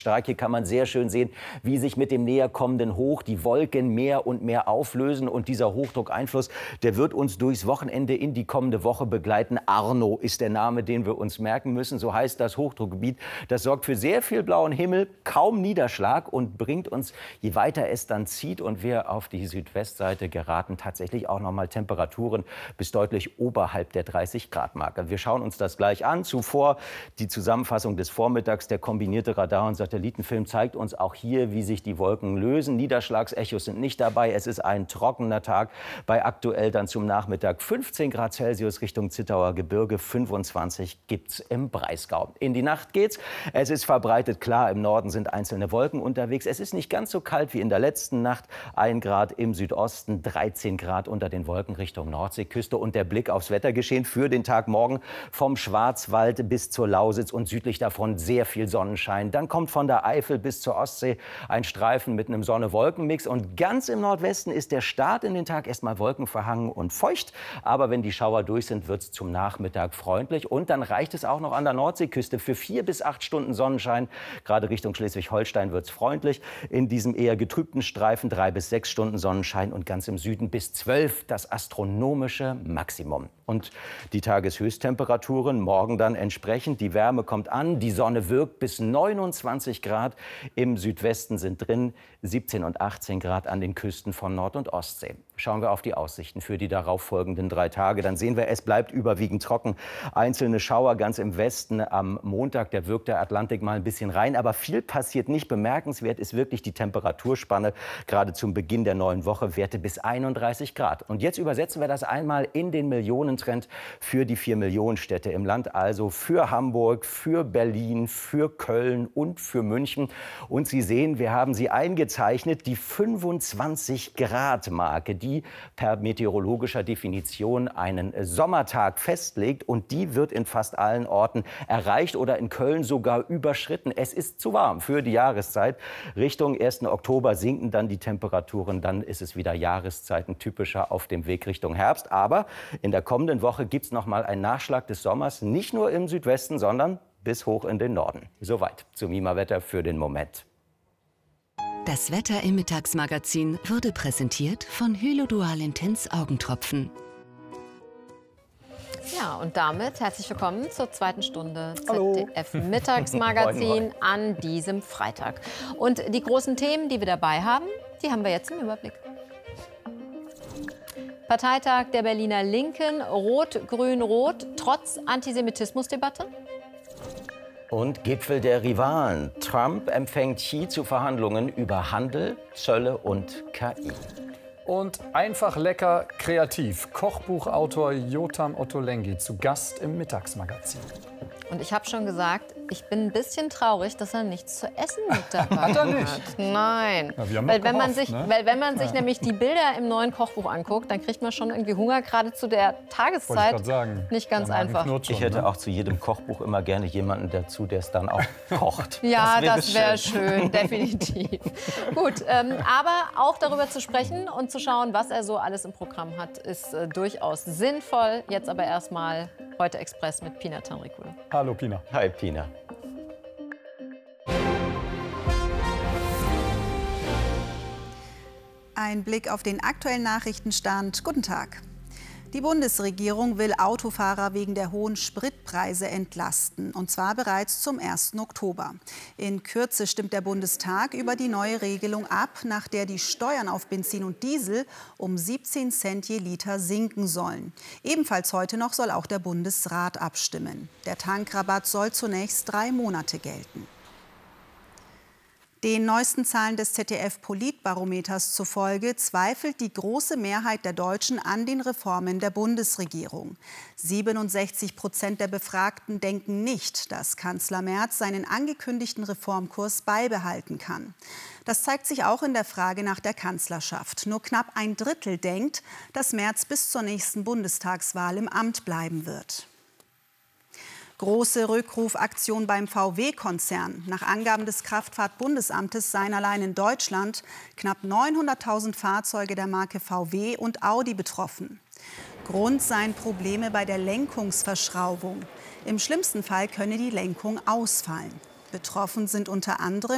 Stark. Hier kann man sehr schön sehen, wie sich mit dem näher kommenden Hoch die Wolken mehr und mehr auflösen. Und dieser Hochdruckeinfluss, der wird uns durchs Wochenende in die kommende Woche begleiten. Arno ist der Name, den wir uns merken müssen. So heißt das Hochdruckgebiet. Das sorgt für sehr viel blauen Himmel, kaum Niederschlag und bringt uns, je weiter es dann zieht und wir auf die Südwestseite geraten, tatsächlich auch noch mal Temperaturen bis deutlich oberhalb der 30-Grad-Marke. Wir schauen uns das gleich an. Zuvor die Zusammenfassung des Vormittags. Der kombinierte Radar- und Satellitenfilm zeigt uns auch hier, wie sich die Wolken lösen. Niederschlagsechos sind nicht dabei. Es ist ein trockener Tag bei aktuell dann zum Nachmittag 15 Grad Celsius Richtung Zittauer Gebirge, 25 gibt's im Breisgau. In die Nacht geht's. Es ist verbreitet klar, im Norden sind einzelne Wolken unterwegs. Es ist nicht ganz so kalt wie in der letzten Nacht. 1 Grad im Südosten, 13 Grad unter den Wolken Richtung Nordseeküste. Und der Blick aufs Wettergeschehen für den Tag morgen vom Schwarzwald bis zur Lausitz und südlich davon sehr viel Sonnenschein. Dann kommt von der Eifel bis zur Ostsee ein Streifen mit einem Sonne-Wolken-Mix. Und ganz im Nordwesten ist der Start in den Tag erstmal wolkenverhangen und feucht. Aber wenn die Schauer durch sind, wird es zum Nachmittag freundlich. Und dann reicht es auch noch an der Nordseeküste für 4 bis 8 Stunden Sonnenschein. Gerade Richtung Schleswig-Holstein wird es freundlich. In diesem eher getrübten Streifen 3 bis 6 Stunden Sonnenschein und ganz im Süden bis 12 das astronomische Maximum. Und die Tageshöchsttemperaturen morgen dann entsprechend. Die Wärme kommt an, die Sonne wirkt bis 29 Grad. Im Südwesten sind drin 17 und 18 Grad an den Küsten von Nord- und Ostsee. Schauen wir auf die Aussichten für die darauffolgenden 3 Tage. Dann sehen wir, es bleibt überwiegend trocken. Einzelne Schauer ganz im Westen am Montag. Da wirkt der Atlantik mal ein bisschen rein. Aber viel passiert nicht. Bemerkenswert ist wirklich die Temperaturspanne. Gerade zum Beginn der neuen Woche Werte bis 31 Grad. Und jetzt übersetzen wir das einmal in den Millionentrend für die 4 Millionen Städte im Land. Also für Hamburg, für Berlin, für Köln und für München. Und Sie sehen, wir haben sie eingezeichnet, die 25-Grad-Marke, die per meteorologischer Definition einen Sommertag festlegt. Und die wird in fast allen Orten erreicht oder in Köln sogar überschritten. Es ist zu warm für die Jahreszeit. Richtung 1. Oktober sinken dann die Temperaturen. Dann ist es wieder Jahreszeiten typischer auf dem Weg Richtung Herbst. Aber in der kommenden Woche gibt es noch mal einen Nachschlag des Sommers. Nicht nur im Südwesten, sondern bis hoch in den Norden. Soweit zum IMA-Wetter für den Moment. Das Wetter im Mittagsmagazin wurde präsentiert von Hylodual Intense Augentropfen. Ja, und damit herzlich willkommen zur zweiten Stunde Hallo. ZDF Mittagsmagazin an diesem Freitag. Und die großen Themen, die wir dabei haben, die haben wir jetzt im Überblick. Parteitag der Berliner Linken, Rot-Grün-Rot, trotz Antisemitismusdebatte. Und Gipfel der Rivalen. Trump empfängt Xi zu Verhandlungen über Handel, Zölle und KI. Und einfach lecker kreativ. Kochbuchautor Yotam Ottolenghi zu Gast im Mittagsmagazin. Und ich habe schon gesagt, ich bin ein bisschen traurig, dass er nichts zu essen mit dabei Hat er nicht? Nein. Ja, wir haben weil, noch wenn man gehofft, sich, ne? weil wenn man sich nämlich die Bilder im neuen Kochbuch anguckt, dann kriegt man schon irgendwie Hunger, gerade zu der Wollte ich Tageszeit. grad sagen. Nicht ganz Der Magen einfach. knurrt schon, Ich hätte ne? auch zu jedem Kochbuch immer gerne jemanden dazu, der es dann auch kocht. Ja, das wäre schön, definitiv. Gut, aber auch darüber zu sprechen und zu schauen, was er so alles im Programm hat, ist durchaus sinnvoll. Jetzt aber erstmal heute Express mit Pina Tanrikulu. Hallo Pina. Hi, Pina. Ein Blick auf den aktuellen Nachrichtenstand. Guten Tag. Die Bundesregierung will Autofahrer wegen der hohen Spritpreise entlasten, und zwar bereits zum 1. Oktober. In Kürze stimmt der Bundestag über die neue Regelung ab, nach der die Steuern auf Benzin und Diesel um 17 Cent je Liter sinken sollen. Ebenfalls heute noch soll auch der Bundesrat abstimmen. Der Tankrabatt soll zunächst 3 Monate gelten. Den neuesten Zahlen des ZDF-Politbarometers zufolge zweifelt die große Mehrheit der Deutschen an den Reformen der Bundesregierung. 67% der Befragten denken nicht, dass Kanzler Merz seinen angekündigten Reformkurs beibehalten kann. Das zeigt sich auch in der Frage nach der Kanzlerschaft. Nur knapp ein Drittel denkt, dass Merz bis zur nächsten Bundestagswahl im Amt bleiben wird. Große Rückrufaktion beim VW-Konzern. Nach Angaben des Kraftfahrtbundesamtes seien allein in Deutschland knapp 900.000 Fahrzeuge der Marke VW und Audi betroffen. Grund seien Probleme bei der Lenkungsverschraubung. Im schlimmsten Fall könne die Lenkung ausfallen. Betroffen sind unter anderem